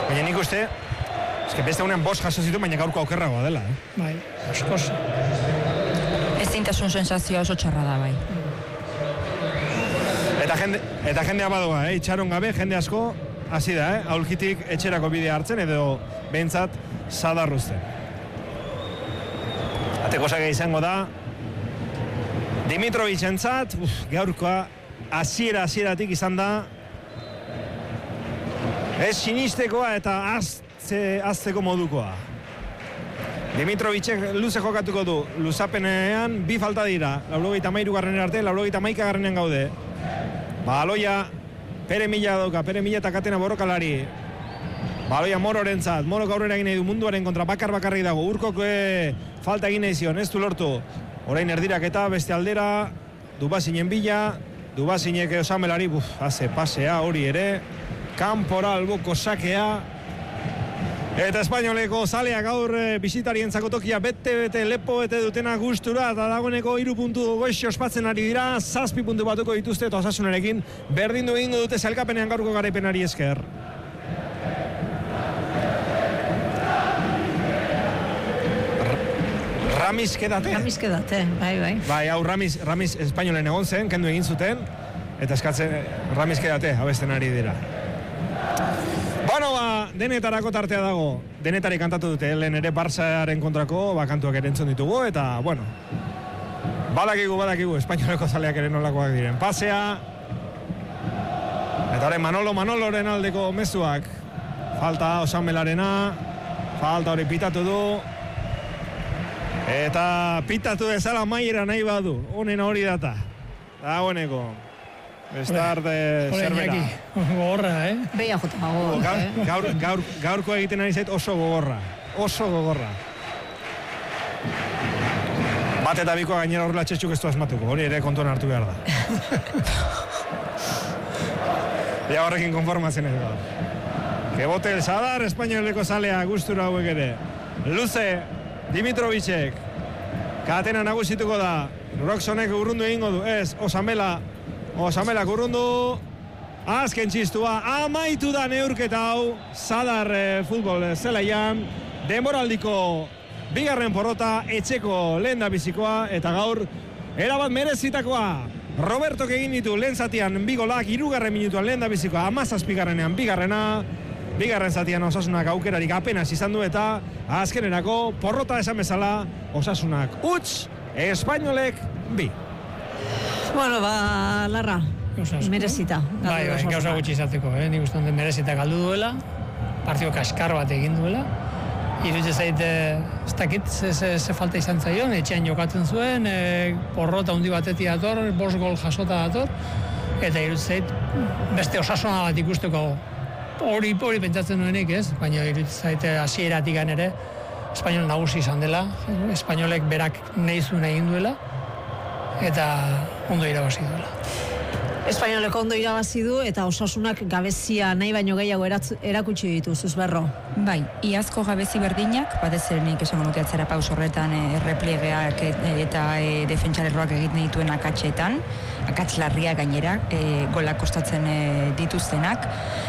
Baina nik uste, beste unean 5 jaso zitu, baina gaurko aukerragoa dela. Bai, askoz. Ezintasun sensazioa oso txarra da, bai. Eta jendea badoa, itxaron gabe, jende asko, hasi da, aulkitik etxerako bidea hartzen, edo behintzat sadarruzten. Ateko saga izango da, Dimitrovic entzat, gaurkoa hasieratik izan da, ez sinistekoa eta azteko modukoa. Dimitrovicek luze jokatuko du, luzapenean 2 falta dira, 83garren arte, 81garrenean gaude. Baloia, Pere Mila dauka, Pere Mila eta Katena borrokalari. Baloia Mororentzat, Morok aurrera egin nahi du munduaren kontra bakarrik dago, Urkok falta egin nahi zion, ez du lortu. Orain erdirak eta beste aldera, Dubazinen bila, Dubazinek Osamelari, haze pasea hori ere, kanpora alboko sakea, eta espainoleko zaleak gaur bisitarientzako tokia bete lepo dutena gustura, eta dagoeneko 3 puntu goixo ospatzen ari dira, 7 puntu batuko dituzte eta Osasunarekin berdindu egingo dute sailkapenean gaurko garaipenari esker. Ramis kedate, bai. Bai, hau Ramis espainolen egon zen, kendu egin zuten, eta eskatzen Ramis kedate, abesten ari dira. Bueno, denetarako tartea dago, denetari kantatu dute, lehen ere Barçaren kontrako, kantuak ere entzun ditugu, eta, bueno, badakigu, espainoleko zaleak ere nolakoak diren. Pasea, eta hori Manoloren aldeko mezuak, falta Osamelarena, falta hori pitatu du, eta pitatu dezala Maiera nahi badu, honen hori data, dagoeneko. Estar de zerbera. Gogorra, Beia jota gogorra, Gaurko egiten ari zait oso gogorra. Bat eta bikoa gainera horrela txetxuk ez du asmatuko, hori ere kontuan hartu behar da. Ja horrekin konformatzen ez gaur. Kebote el Sadar, espainoleko zalea, gustura hauek ere. Luze, Dimitrovicek, katena nagusituko da, Roxonek urrundu egingo du, ez, Osamela urrundu, azken txistua, amaitu da neurketa hau, Sadar futbol zelaian, denboraldiko 2. porrota, etxeko lehen da bizikoa, eta gaur, erabat merezitakoa, Robertok egin ditu lehen zatian 2 golak, 3. minutuan lehen da bizikoa, 17garrenean 2. zatian Osasunak aukerarik apenas izan du, eta azkenerako porrota esan bezala, Osasunak utz, espainolek 2. Bueno, Larra, merezita. Bai, gauza gutxi izateko, nik uste dut merezita galdu duela, partio kaskar bat egin duela, iruditzen zait, ez dakit, ze falta izan zaion, etxean jokatzen zuen, porrota handi batetik dator, 5 gol jasota dator, eta iruditzen zait, beste Osasuna bat ikusteko hori pentsatzen nuenik, ez? Baina iruditzen zait, hasieratik ere, espainol nagusi izan dela, espainolek berak nahi zuen egin duela, eta ondo irabazi duela. Espainoleko ondo irabazi du, eta Osasunak gabezia nahi baino gehiago erakutsi ditu, Zuzberro. Bai, iazko gabezi berdinak, batez ere nik esango nuke atzera paus horretan errepliegeak eta defentsalerroak egiten dituen akatsetan, akats larria gainera, golak kostatzen dituztenak.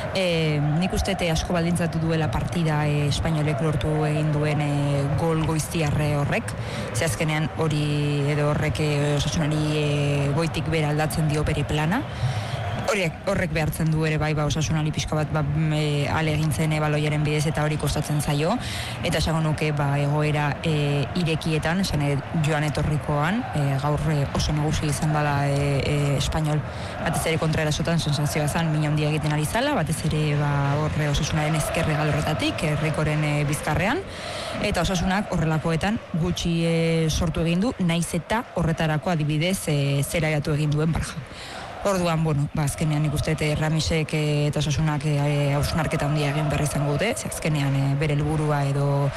Nik uste asko baldintzatu duela partida espainolek lortu egin duen gol goiztiarre horrek, ze azkenean hori edo horrek Osasunari goitik bera aldatzen dio bere plana. Horrek behartzen du ere bai Osasunari pixka bat ale egintzen baloiaren bidez eta hori kostatzen zaio, eta esango nuke egoera irekietan, esan joan etorrikoan, gaur oso nagusi izan dela espainol, batez ere kontraerasotan sensazioa zen min handia egiten ari zala, batez ere horre Osasunaren ezkerre galorretatik, errikoren bizkarrean, eta Osasunak horrelakoetan gutxi sortu egin du, naiz eta horretarako adibidez zeraiatu egin duen Barja. Orduan, azkenean ikuste Ramisek eta Osasunak hausnarketa handia egin berri izango dute, azkenean bere helburua edo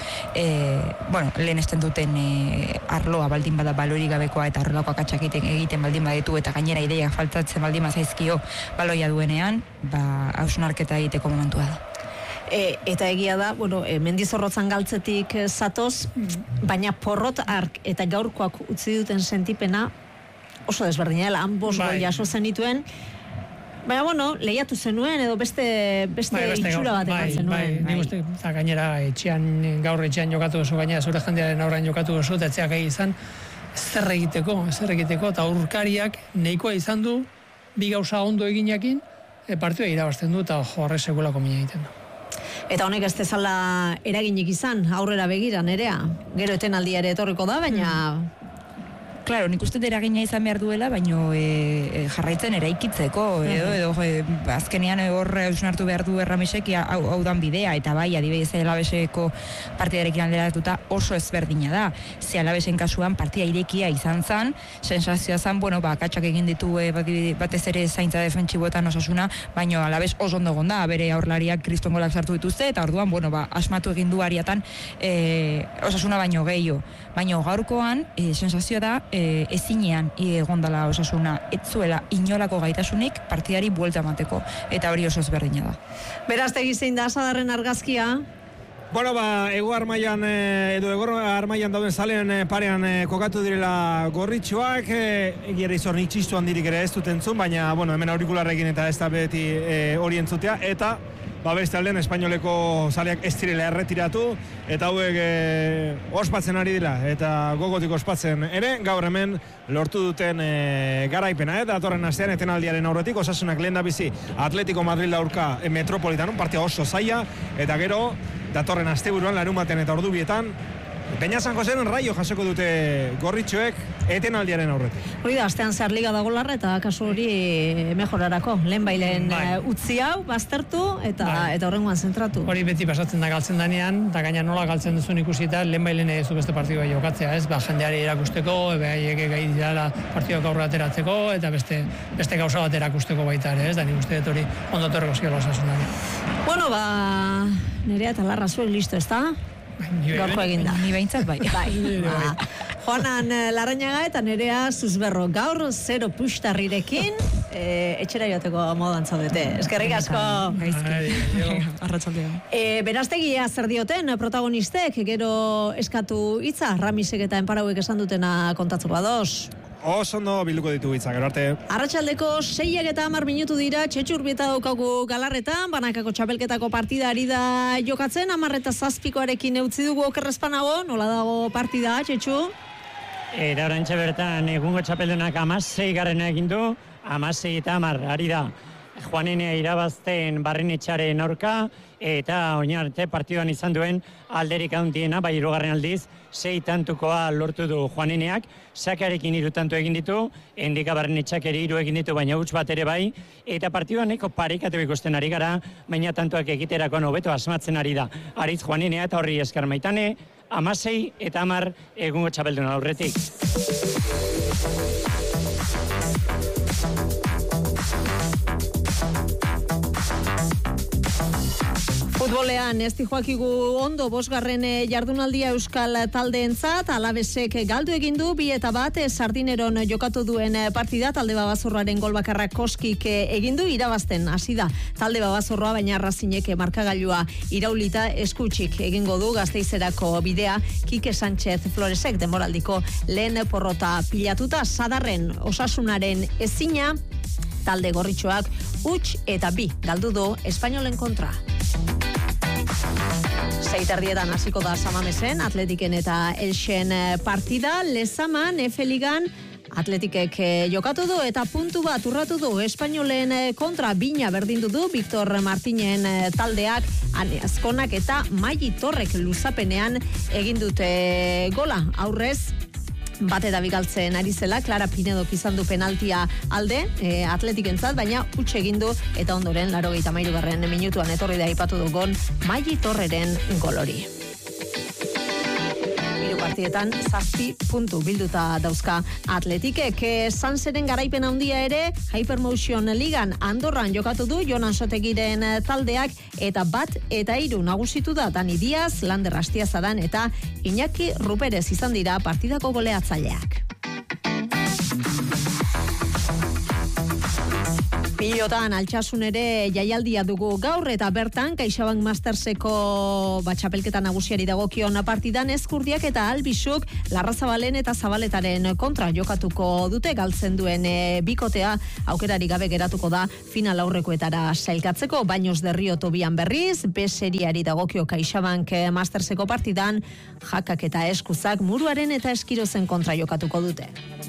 lehen esten duten arloa baldin bada balori gabekoa eta horrelako akatsak egiten baldin baditu eta gainera ideia faltatzen baldin bazaizkio baloia duenean, hausnarketa egiteko momentua da. Eta egia da, Mendizorrotzan galtzetik zatoz, baina porrot ark eta gaurkoak utzi duten sentipena oso desberdina dela, han 5 gol jaso zenituen, Baina, bueno, lehiatu zenuen edo beste itxura bat eman zenuen. Nik uste, eta gainera gaur etxean jokatu oso, gainera zure jendearen aurrean jokatu oso, eta etxeak izan zer egiteko, eta urkariak nahikoa izan du, bi gauza ondo eginakin, partioa irabazten du, eta horre sekulako mina egiten du. Eta honek ez dezala eraginik izan, aurrera begira, Nerea. Gero etenaldia ere etorriko da, baina... Claro, nik uste eragina izan behar duela, baino jarraitzen eraikitzeko, edo azkenean hor eusnartu behar du Erramesek hau dan bidea, eta bai, adibidez Alabeseko partidarekin alderatuta oso ezberdina da. Ze Alabesen kasuan partida irekia izan zan, sensazioa zan, katxak egin ditu batez ere zaintza defentsiboetan Osasuna, baino Alabes oso ondo gonda, bere aurlariak kriston golak sartu dituzte, eta orduan, asmatu egin du ariatan Osasuna baino gehiago. Baino gaurkoan, sensazioa da, ezinean egondala Osasuna, etzuela inolako gaitasunik partidari buelta emateko, eta hori oso ezberdina da. Beraztegi zein da Sadarren argazkia? Bueno, Ego Armaian dauden zalean parean kokatu direla gorritxoak, egiera izornik txistu handirik ere ez dut entzun, baina, hemen aurikularrekin eta ez da beti hori entzutea, eta beste aldean espainoleko zaleak ez direla erretiratu, eta hauek ospatzen ari dira, eta gogotik ospatzen ere, gaur hemen lortu duten garaipena, datorren astean etenaldiaren aurretik, Osasunak lehendabizi Atletico Madrid aurka Metropolitano, partia oso zaila, eta gero, datorren asteburuan larunbatean eta ordubietan, Peña San Joseren Raio jasoko dute gorritxoek etenaldiaren aurretik. Hori da, astean zehar liga dago larra eta kasu hori mejorarako. Lehen bailen utzi hau, baztertu eta horrengoan zentratu. Hori beti pasatzen da galtzen danean, eta gaina nola galtzen duzun ikusita, lehen bailen ezu beste partidua jokatzea, ez? Jendeari erakusteko, haiek gai dira partidua aurre ateratzeko, eta beste gauza bat erakusteko baita ere, ez? Da nik uste dut hori ondo torreko ziola Osasunari. Bueno, Nerea eta Larra zuek listo, ez da? Gaurko egin da. Ni behintzat bai. Joanan Larrañaga eta Nerea Zuzberro gaur 0 puxtarrirekin etxera joateko modan zaudete. Eskerrik asko. Arratsaldean. Beraztegia zer dioten protagonistek, gero eskatu hitza Ramisek eta Enparauek esan dutena kontatzeko ados. Oso ondo bilduko ditugu hitzak, gero arte. Arratsaldeko 6:10 minutu dira, Txetxurbieta daukagu Galarretan, banakako txapelketako partida ari da jokatzen, 10:07 eutzi dugu okerrezpanago, nola dago partida, Txetxu? Orantxe bertan, egungo txapeldunak 16 egin du, 16 eta 10 ari da. Juanenea irabazten Barrenetxaren aurka, eta oinarte partiduan izan duen alderik handiena, bai 3. aldiz, 6 tantukoa lortu du Juaneneak, Sakarekin 3 tantu egin ditu, Endika Barrenetxak ere 3 egin ditu, baina huts bat ere bai, eta partiduan neko parekatu ikusten ari gara, baina tantuak egiterakoan hobeto asmatzen ari da. Aritz Juanenea eta horri esker Maitane, 16 eta 10 egungo txapelduna aurretik. Futbolean ez dijoakigu ondo 5. jardunaldia Euskal taldeentzat, Alabesek galdu egin du 2-1 Sardineron jokatu duen partida, talde Babazorroaren gol bakarra Koskik egin du, irabazten hasi da talde Babazorroa, baina Razinek markagailua iraulita eskutsik egingo du Gasteizerako bidea Kike Sánchez Floresek denboraldiko lehen porrota pilatuta. Sadarren Osasunaren ezina, talde gorritxoak huts eta 2 galdu du Espainolen kontra. 6:00 hasiko da Samamesen, Atletiken eta Elxen partida, Lezaman, F-Ligan, Atletikek jokatu du eta puntu bat urratu du Espainolen kontra, bina berdindu du Victor Martinen taldeak, Ane Azkonak eta Maili Torrek luzapenean egin dute gola, aurrez bate da bigaltzen ari zela, Clara Pinedok izan du penaltia alde, Atletikentzat, baina huts egin du eta ondoren 83. minutuan etorri da aipatu dugun Maili Torreren gol hori. Partietan 7 puntu bilduta dauzka Atletikek. Sanseren garaipen handia ere Hypermotion Ligan Andorran jokatu du Jonan Sotegiren taldeak, eta 1 eta 3 nagusitu da Dani Diaz, Lander Astiazadan eta Iñaki Ruperez izan dira partidako goleatzaileak. Pilotan Altsasun ere jaialdia dugu gaur eta bertan CaixaBank Masterseko txapelketa nagusiari dagokion partidan Ezkurdiak eta Albisuk Larrazabalen eta Zabaletaren kontra jokatuko dute. Galtzen duen bikotea aukerari gabe geratuko da final aurrekoetara sailkatzeko. Baños de Río Tobian berriz B seriari dagokio CaixaBank Masterseko partidan Jakak eta Eskuzak Muruaren eta Eskirozen kontra jokatuko dute.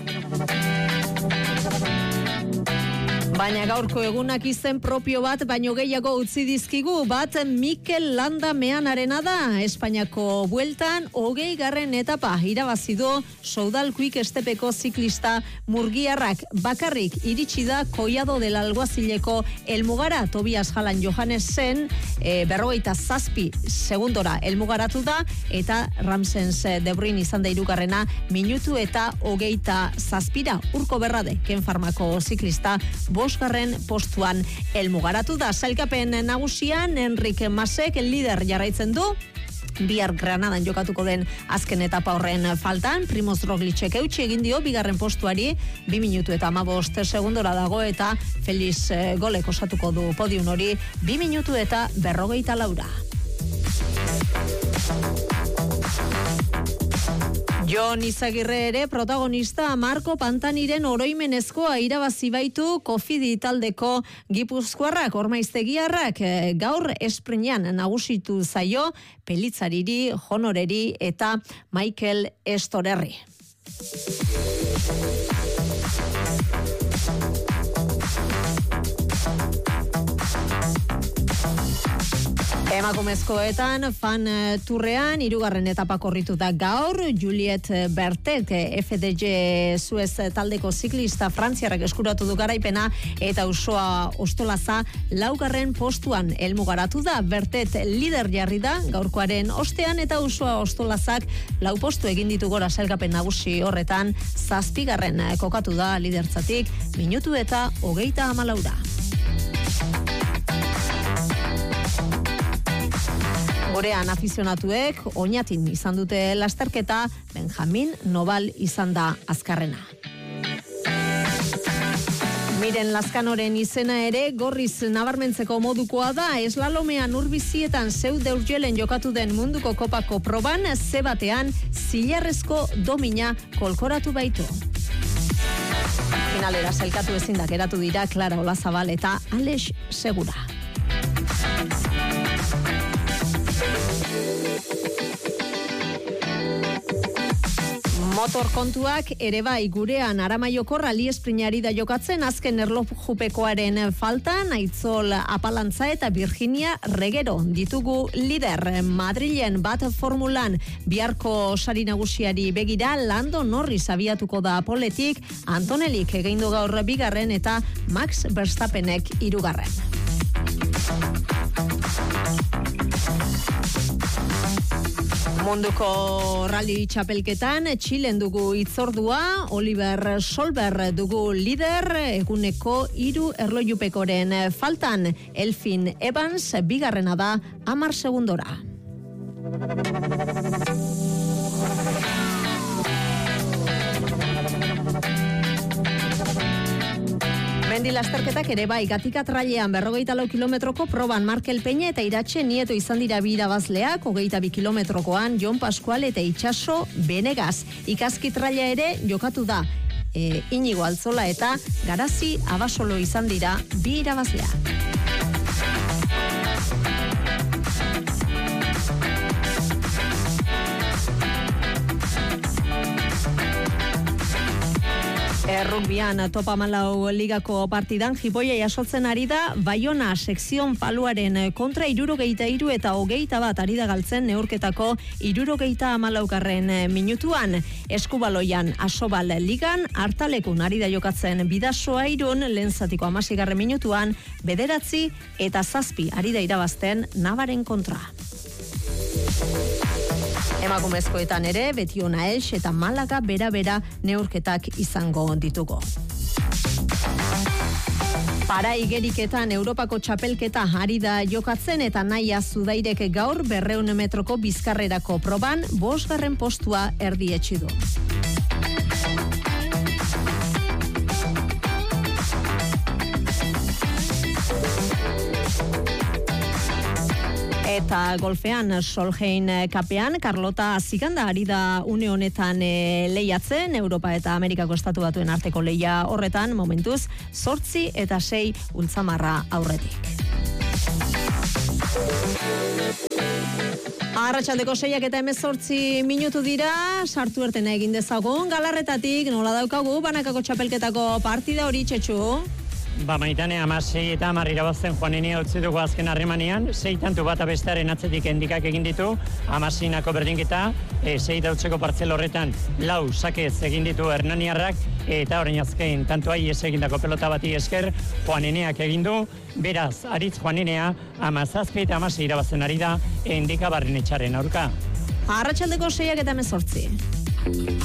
Baina gaurko egunak izen propio bat, baino gehiago utzi dizkigu, bat Mikel Landa Meanarena da. Espainiako bueltan, 20. etapa irabazi du Soudal Quick Estepeko ziklista murgiarrak. Bakarrik iritsi da Collado del Alguazileko helmugara. Tobias Jalan Johannesen 47 segundora helmugaratu da, eta Ramsens De Bruyne izan da 3. minutu eta 27. Urko Berrade, Ken Farmako ziklista, 5. postuan helmugaratu da. Sailkapen nagusian Enrique Masek lider jarraitzen du. Bihar Granadan jokatuko den azken etapa horren faltan, Primoz Roglicek eutsi egin dio 2. postuari, 2 minutu eta 15 segundora dago, eta Feliz Golek osatuko du podium hori 2 minutu eta 54. Jon Izagirre ere protagonista. Marko Pantaniren oroimenezkoa irabazi baitu Kofidi taldeko gipuzkoarrak, ormaiztegiarrak. Gaur esprinean nagusitu zaio Pelitzariri, Honoreri eta Michael Estorerri. Emakumezkoetan fan turrean 3. etapa korritu da gaur. Juliet Bertet, FDG Suez taldeko ziklista frantziarrak eskuratu du garaipena, eta Usoa Ostolaza 4. postuan helmugaratu da. Bertet lider jarri da gaurkoaren ostean, eta Usoa Ostolazak 4 postu egin ditu gora sailkapen nagusi horretan. 7. kokatu da lidertzatik, minutu eta 34. Gorean afizionatuek oinatin izan dute lasterketa, Benjamin Nobal izan da azkarrena. Miren Lazkanoren izena ere gorriz nabarmentzeko modukoa da. Eslalomean urbizietan Zeude Urgelen jokatu den munduko kopako proban, zebatean zilarrezko domina kolkoratu baitu. Finalera sailkatu ezin da geratu dira Clara Olazabal eta Alex Segura. Motor kontuak ere bai, gurean Aramaioko rally esprinari da jokatzen, azken erlojupekoaren faltan, Aitzol Apalantza eta Virginia Regero ditugu lider. Madrilen bat formulan biharko sari nagusiari begira, Lando Norris abiatuko da poletik, Antonelik egin du gaur 2. eta Max Verstappenek 3. Munduko rally txapelketan Txilen dugu hitzordua, Oliver Solberg dugu lider, eguneko 3 erlojupekoren faltan, Elfin Evans 2. da 10 segundora. Mendi lasterketak ere bai, Gatika trailean 44 kilometroko proban Markel Peña eta Iratxe Nieto izan dira bi irabazleak, 22 kilometrokoan Jon Pascual eta Itxaso Benegaz. Ikaski traila ere jokatu da, Inigo Altzola eta Garazi Abasolo izan dira bi irabazleak. Rugbian Topa Malau ligako partidan Jipoia jasotzen ari da Baiona sekzion paluaren kontra 73 eta 21 ari da galtzen neurketako 74. minutuan. Eskubaloian Asobal ligan Artalekun ari da jokatzen Bidasoa Irun lehen zatiko 16. minutuan 9 eta 7 ari da irabazten Navaren kontra. Emakumezkoetan ere, Betiona Elx eta Malaga bera-bera neurketak izango ditugu. Para igeriketan Europako txapelketa ari da jokatzen, eta Naia Zudairek gaur 200 metroko bizkarrerako proban 5. postua erdietsi du. Eta golfean Solheim kapean, Carlota Ziganda ari da une honetan lehiatzen, Europa eta Amerikako estatu batuen arteko lehia horretan, momentuz, 8 eta 6 ultzamarra aurretik. Arratsaldeko 6 eta 18 minutu dira, sartu ertena egin dezagun, Galarretatik nola daukagu banakako txapelketako partida hori, Txetxu? Maitane, 16 eta 10 irabazten Juanenia utzi dugu azken harremanean, 6 tantu bata bestearen atzetik endikak egin ditu, 16ako berdinketa, 6 dautzeko partzela horretan, 4 sakez egin ditu Hernaniarrak, eta orain azken tantua ies egindako pelota bati esker, Juaneneak egin du, beraz, Aritz Juanenea, 17 eta 16 irabazten ari da, endika Barrenetxaren aurka. Arratsaldeko 6 eta 18.